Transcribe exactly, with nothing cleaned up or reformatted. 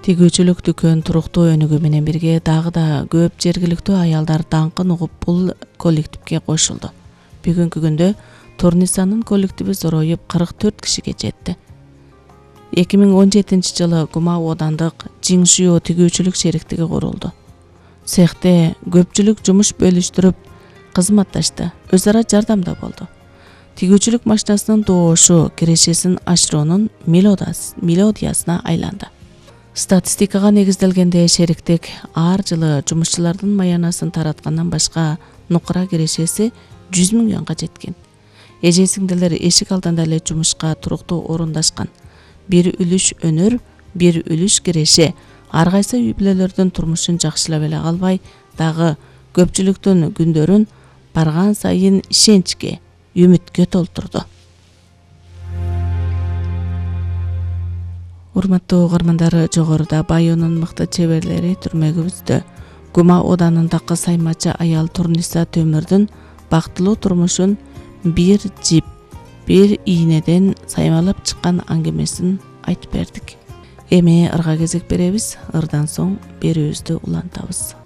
Тигүүчүлүк дүкөн туруктуу өнүгүү менен бирге дагы да көп жергиликтүү аялдар даңкын угуп бул коллективге кошулду. Бүгүнкү күндө Турнисанын коллективи зороюп кырк төрт кишиге жетти. эки миң он жетинчи жылы Гума оодандык Жиңшио тигүүчүлүк шериктиги курулду. Цехте көпчүлүк жумуш бөлүштүрүп кызматташты, өз ара жардамда болду. Тигүүчүлүк машинасынын доошу кирешесин ашыруунун мелодиясына айланды. Статистикага негизделгенде шериктик ар жылы жумушчулардын маянасын тараткандан башка нукура кирешеси жүз миллионго жеткен. Эже сиңдилер эшик алдында эле жумушка туруктуу орундашкан. Бир үлүш өнөр, бир үлүш киреше ар кайсы үй бүлөлөрдүн турмушун жакшылап эле калбай, дагы көпчүлүктүн күндөрүн барган сайын ишенчке, үмүткө толтурду. Урматтуу угармандар, жогоруда Байонун мыкты чеберлери түрмөгүбүздө Гума оодарынындагы саймачы аял Турниса Төмүрдүн бактылуу турмушун бир жип, бир ийнеден саймалап чыккан аңгемесин айтып бердик. Эми ырга кезек беребиз, ырдан соң берүүбүздү улантабыз.